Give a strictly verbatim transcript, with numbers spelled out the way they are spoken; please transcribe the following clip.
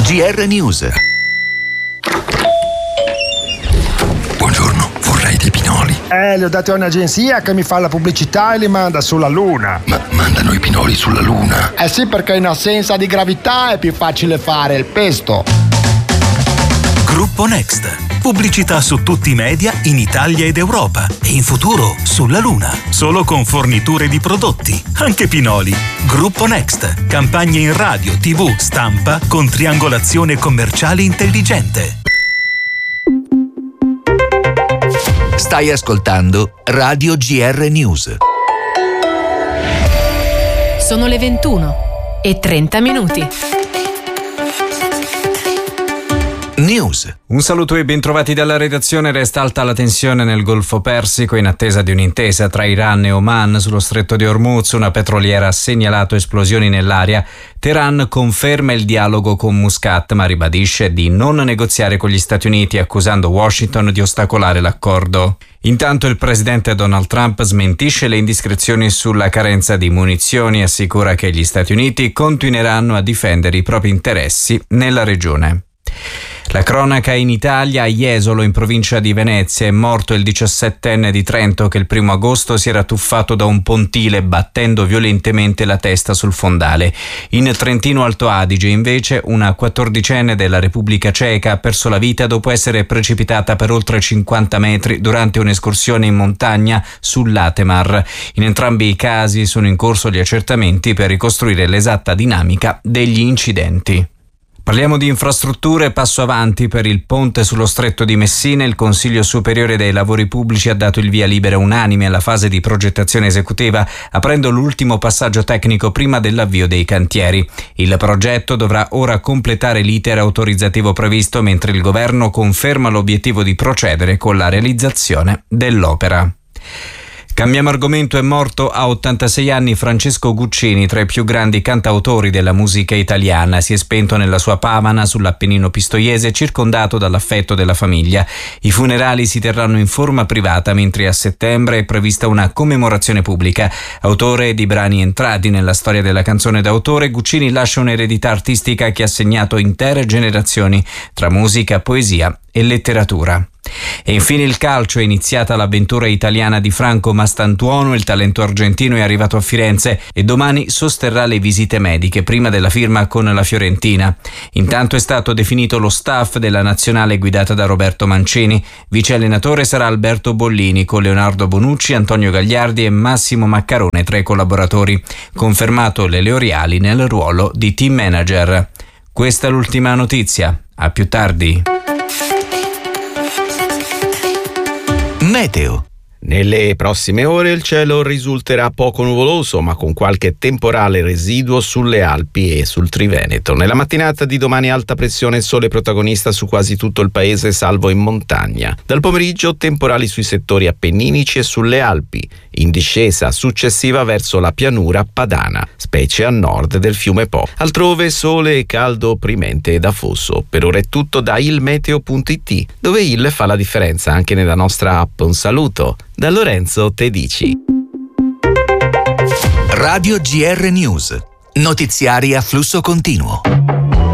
G R News. Buongiorno, vorrei dei pinoli. Eh, li ho dati a un'agenzia che mi fa la pubblicità e li manda sulla Luna. Ma mandano i pinoli sulla Luna? Eh sì, perché in assenza di gravità è più facile fare il pesto. Gruppo Next. Pubblicità su tutti i media in Italia ed Europa e in futuro sulla Luna. Solo con forniture di prodotti, anche pinoli. Gruppo Next. Campagne in radio, tivù, stampa con triangolazione commerciale intelligente. Stai ascoltando Radio G R News. Sono le ventuno e trenta minuti. News. Un saluto e bentrovati dalla redazione. Resta alta la tensione nel Golfo Persico in attesa di un'intesa tra Iran e Oman sullo stretto di Hormuz. Una petroliera ha segnalato esplosioni nell'area. Teheran conferma il dialogo con Muscat, ma ribadisce di non negoziare con gli Stati Uniti, accusando Washington di ostacolare l'accordo. Intanto il presidente Donald Trump smentisce le indiscrezioni sulla carenza di munizioni e assicura che gli Stati Uniti continueranno a difendere i propri interessi nella regione. La cronaca in Italia. A Jesolo, in provincia di Venezia, è morto il diciassettenne di Trento che il primo agosto si era tuffato da un pontile battendo violentemente la testa sul fondale. In Trentino Alto Adige, invece, una quattordicenne della Repubblica Ceca ha perso la vita dopo essere precipitata per oltre cinquanta metri durante un'escursione in montagna sull'Atemar. In entrambi i casi sono in corso gli accertamenti per ricostruire l'esatta dinamica degli incidenti. Parliamo di infrastrutture. Passo avanti per il ponte sullo stretto di Messina. Il Consiglio Superiore dei Lavori Pubblici ha dato il via libera unanime alla fase di progettazione esecutiva, aprendo l'ultimo passaggio tecnico prima dell'avvio dei cantieri. Il progetto dovrà ora completare l'iter autorizzativo previsto, mentre il governo conferma l'obiettivo di procedere con la realizzazione dell'opera. Cambiamo argomento. È morto a ottantasei anni Francesco Guccini, tra i più grandi cantautori della musica italiana. Si è spento nella sua Pavana, sull'Appennino pistoiese, circondato dall'affetto della famiglia. I funerali si terranno in forma privata, mentre a settembre è prevista una commemorazione pubblica. Autore di brani entrati nella storia della canzone d'autore, Guccini lascia un'eredità artistica che ha segnato intere generazioni, tra musica, poesia e letteratura. E infine il calcio. È iniziata l'avventura italiana di Franco Mastantuono. Il talento argentino è arrivato a Firenze e domani sosterrà le visite mediche prima della firma con la Fiorentina. Intanto è stato definito lo staff della nazionale guidata da Roberto Mancini. Vice allenatore sarà Alberto Bollini, con Leonardo Bonucci, Antonio Gagliardi e Massimo Maccarone tra i collaboratori. Confermato Lele Oriali nel ruolo di team manager. Questa è l'ultima notizia. A più tardi. Meteo. Nelle prossime ore il cielo risulterà poco nuvoloso, ma con qualche temporale residuo sulle Alpi e sul Triveneto. Nella mattinata di domani alta pressione e sole protagonista su quasi tutto il paese, salvo in montagna. Dal pomeriggio temporali sui settori appenninici e sulle Alpi, in discesa successiva verso la pianura padana, specie a nord del fiume Po. Altrove sole e caldo opprimente ed afoso. Per ora è tutto da ilmeteo punto it, dove il fa la differenza anche nella nostra app. Un saluto da Lorenzo Tedici. Radio G R News. Notiziari a flusso continuo.